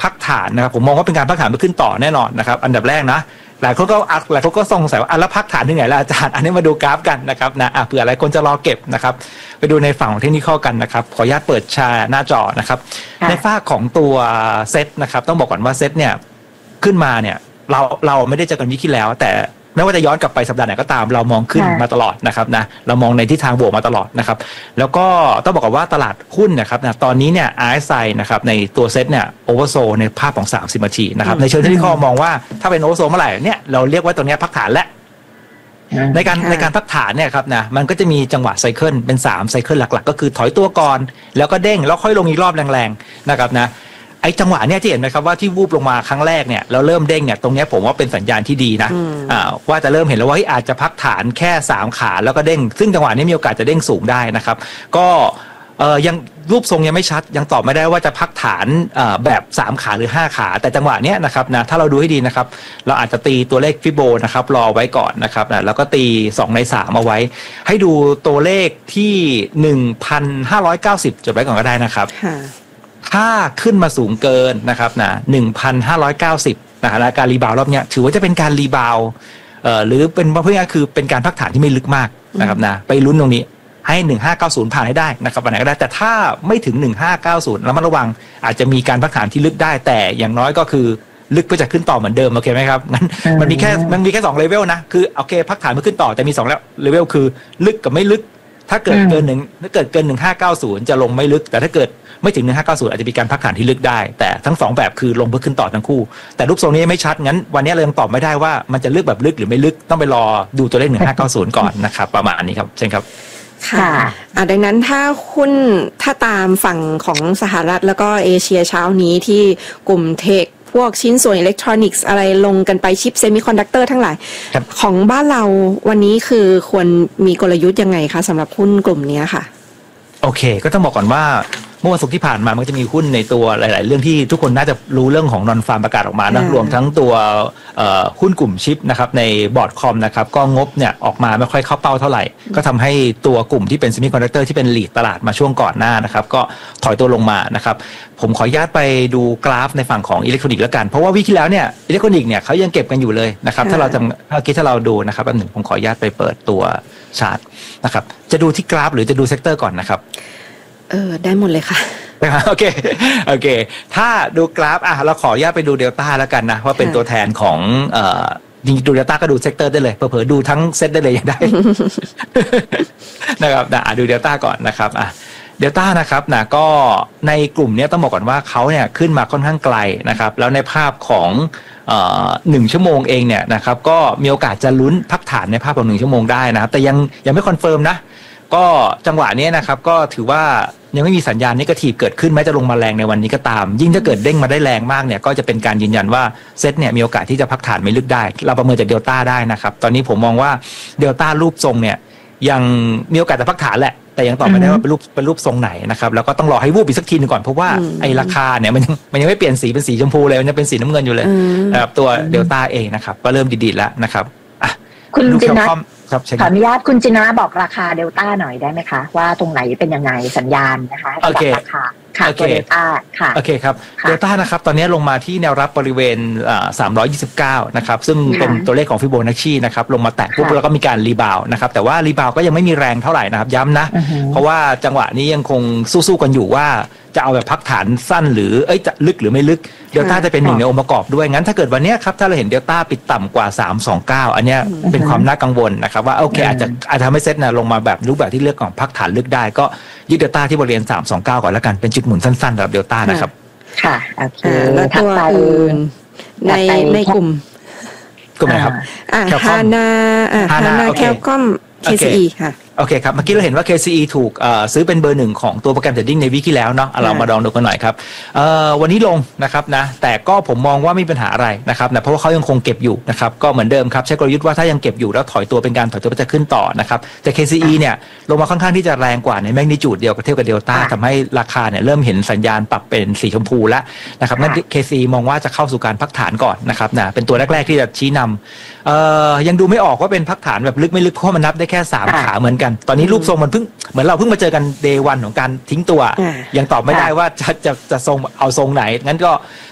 พักฐานนะครับผมมองว่าเป็นการพักฐานไปขึ้นต่อแน่นอนนะครับอันดับแรกนะหลายคนก็สงสัยว่าแล้วพักฐานที่ไหนล่ะอาจารย์อันนี้มาดูกราฟกันนะครับนะเผื่อหลายคนจะรอเก็บนะครับไปดูในฝั่งของเทคนิคกันนะครับขออนุญาตเปิดแชร์หน้าจอนะครับในฝั่งของตัวเซตนะครับต้องบอกก่อนว่าเซตเนี่ยขึ้นมาเนี่ยเราไม่ได้เจอกันวิกที่แล้วแต่ไม่ว่าจะย้อนกลับไปสัปดาห์ไหนก็ตามเรามองขึ้นมาตลอดนะครับนะเรามองในทิศทางบวกมาตลอดนะครับแล้วก็ต้องบอกว่าตลาดหุ้นนะครับนะตอนนี้เนี่ย RSI นะครับในตัวเซตเนี่ยโอเวอร์โซในภาพของ30นาทีนะครับในเชิงเทคนิคมองว่าถ้าเป็นโอเวอร์โซเมื่อไหร่เนี่ยเราเรียกว่าตรงนี้พักฐานและในการพักฐานเนี่ยครับนะมันก็จะมีจังหวะไซเคิลเป็น3ไซเคิลหลักๆก็คือถอยตัวก่อนแล้วก็เด้งแล้วค่อยลงอีกรอบแรงๆนะครับนะไอ้จังหวะเนี่ยที่เห็นไหมครับว่าที่วูบลงมาครั้งแรกเนี่ยเราเริ่มเด้งเนี่ยตรงนี้ผมว่าเป็นสัญญาณที่ดีนะว่าจะเริ่มเห็นแล้วว่าอาจจะพักฐานแค่3ขาแล้วก็เด้งซึ่งจังหวะนี้มีโอกาสจะเด้งสูงได้นะครับก็ยังรูปทรงยังไม่ชัดยังตอบไม่ได้ว่าจะพักฐานแบบ3ขาหรือ5ขาแต่จังหวะเนี้ยนะครับนะถ้าเราดูให้ดีนะครับเราอาจจะตีตัวเลขฟิโบนะครับรอไว้ก่อนนะครับนะแล้วก็ตี2ใน3เอาไว้ให้ดูตัวเลขที่ 1,590 จดไว้ก่อนก็ได้นะครับถ้าขึ้นมาสูงเกินนะครับนะ 1,590 นะการรีบาวรอบเนี้ยถือว่าจะเป็นการรีบาวหรือเป็นเพื่อคือเป็นการพักฐานที่ไม่ลึกมากนะครับนะไปลุ้นตรงนี้ให้1590ผ่านให้ได้นะครับวันไหนก็ได้แต่ถ้าไม่ถึง1590แล้วมาระวังอาจจะมีการพักฐานที่ลึกได้แต่อย่างน้อยก็คือลึกก็จะขึ้นต่อเหมือนเดิมโอเคไหมครับงั้นมันมีแค่2เลเวลนะคือโอเคพักฐานมันขึ้นต่อแต่มี2เลเวลคือลึกกับไม่ลึกถ้าเกิดเกิน1590จะลงไม่ลึกแต่ถ้าเกิดไม่ถึง1590อาจจะมีการพักฐานที่ลึกได้แต่ทั้ง2แบบคือลงเพื่อขึ้นต่อทั้งคู่แต่รูปทรงนี้ไม่ชัดงั้นวันนี้เรายังตอบไม่ได้ว่ามันจะลึกแบบลึกหรือไม่ลึกต้องไปรอดูตัวเลข1590ก่อนนะครับประมาณนี้ครับเช่นครับค่ะดังนั้นถ้าตามฝั่งของสหรัฐแล้วก็เอเชียเช้านี้ที่กลุ่มเทคพวกชิ้นส่วนอิเล็กทรอนิกส์อะไรลงกันไปชิปเซมิคอนดักเตอร์ทั้งหลายของบ้านเราวันนี้คือควรมีกลยุทธ์ยังไงคะสำหรับหุ้นกลุ่มนี้ค่ะโอเคก็ต้องบอกก่อนว่าเมื่อวันศุกร์ที่ผ่านมามันจะมีหุ้นในตัวหลายๆเรื่องที่ทุกคนน่าจะรู้เรื่องของนอนฟาร์มประกาศออกมานะรวมทั้งตัวหุ้นกลุ่มชิปนะครับในบอร์ดคอมนะครับก็งบเนี่ยออกมาไม่ค่อยเข้าเป้าเท่าไหร่ก็ทำให้ตัวกลุ่มที่เป็นเซมิคอนดักเตอร์ที่เป็นลีดตลาดมาช่วงก่อนหน้านะครับก็ถอยตัวลงมานะครับผมขออนุญาตไปดูกราฟในฝั่งของอิเล็กทรอนิกส์แล้วกันเพราะว่าวิที่แล้วเนี่ยอิเล็กทรอนิกส์เนี่ยเขายังเก็บกันอยู่เลยนะครับถ้าเราดูนะครับแป๊บหนึ่งผมขออนุญาตไปเปิดตัวชาร์ตนะครับจะดูที่กราฟหรือจะดูเซกเตอร์ก่อนนะครับได้หมดเลยค่ะโอเคถ้าดูกราฟเราขออนุญาตไปดูเดลต้าแล้วกันนะว่าเป็นตัวแทนของจริงดูเดลต้าก็ดูเซกเตอร์ได้เลยเผลอๆดูทั้งเซตได้เลยยังได้ นะครับดูเดลต้าก่อนนะครับเดลต้านะครับก็ในกลุ่มนี้ต้องบอกก่อนว่าเขาเนี่ยขึ้นมาค่อนข้างไกลนะครับแล้วในภาพของ1 ชั่วโมงเองเนี่ยนะครับก็มีโอกาสจะลุ้นพักฐานในภาพของ1 ชั่วโมงได้นะครับแต่ยังไม่คอนเฟิร์มนะก็จังหวะนี้นะครับก็ถือว่ายังไม่มีสัญญาณเนกาทีฟเกิดขึ้นแม้จะลงมาแรงในวันนี้ก็ตามยิ่งถ้าเกิดเด้งมาได้แรงมากเนี่ยก็จะเป็นการยืนยันว่าเซตเนี่ยมีโอกาสที่จะพักฐานไม่ลึกได้เราประเมินจากเดลต้าได้นะครับตอนนี้ผมมองว่าเดลต้ารูปทรงเนี่ยยังมีโอกาสจะพักฐานแหละแต่ยังตอบไม่ได้ว่าเป็นรูปทรงไหนนะครับแล้วก็ต้องรอให้วูบอีกสักทีนึงก่อนเพราะว่าไอ้ราคาเนี่ยมันยังไม่เปลี่ยนสีเป็นสีชมพูเลยมันยังเป็นสีน้ำเงินอยู่เลยนะครับตัวเดลต้าเองนะครับก็เริ่มดีๆแล้วนะครับคุณจินะขออนุญาตคุณจินะบอกราคาเดลต้าหน่อยได้ไหมคะว่าตรงไหนเป็นยังไงสัญญาณนะคะราคาค่ะตัวเดลต้าค่ะโอเคครับเดลต้านะครับตอนนี้ลงมาที่แนวรับบริเวณ329นะครับซึ่งเป็นตัวเลขของฟิโบนัชชีนะครับลงมาแตะปุ๊บแล้วก็มีการรีบาวนะครับแต่ว่ารีบาวก็ยังไม่มีแรงเท่าไหร่นะครับย้ำนะเพราะว่าจังหวะนี้ยังคงสู้ๆกันอยู่ว่าจะเอาแบบพักฐานสั้นหรือจะลึกหรือไม่ลึกเดลต้าจะเป็นหนึ่งในองค์ประกอบด้วยงั้นถ้าเกิดวันนี้ครับถ้าเราเห็นเดลต้าปิดต่ำกว่า329อันนี้เป็นความน่ากังวลนะครับว่าโอเคอาจจะทำให้เซ็ตลงมาแบบรูปแบบที่เลือกของพักฐานลึกได้ก็ยึดเดลต้าที่บริเวณ329ก่อนแล้วกันเป็นจุดหมุนสั้นๆสำหรับเดลต้านะครับค่ะโอเคแล้วตัวอื่นในกลุ่มไหนครับฮานาแคลคอม KCE ค่ะโอเคครับเมื่อกี้เราเห็นว่า KCE ถูกซื้อเป็นเบอร์1ของตัวโปรแกรมเทรดดิ้งในวีคที่แล้วเนาะเรามาลองดูกันหน่อยครับวันนี้ลงนะครับนะแต่ก็ผมมองว่าไม่มีปัญหาอะไรนะครับนะเพราะว่าเขายังคงเก็บอยู่นะครับก็เหมือนเดิมครับใช้กลยุทธ์ว่าถ้ายังเก็บอยู่แล้วถอยตัวเป็นการถอยตัวจะขึ้นต่อนะครับแต่ KCE เนี่ยลงมาค่อนข้างที่จะแรงกว่าในแมกนิจูดเดียวกับเทียบกับเดลต้าทำให้ราคาเนี่ยเริ่มเห็นสัญญาณปรับเป็นสีชมพูแล้วนะครับงั้น KCE มองว่าจะเข้าสู่การพักฐานก่อนนะครับนะเป็นตัวแรกๆที่จะชี้นำยังดูไม่ออกว่าเป็นพักฐานแบบลึกไม่ลึกเพราะมันนับได้แค่3ขาเหมือนกันตอนนี้รูปทรงมันเหมือนเราเพิ่งมาเจอกันเดย์วันของการทิ้งตัวยังตอบไม่ได้ว่าจะทรงเอาทรงไหนงั้นก็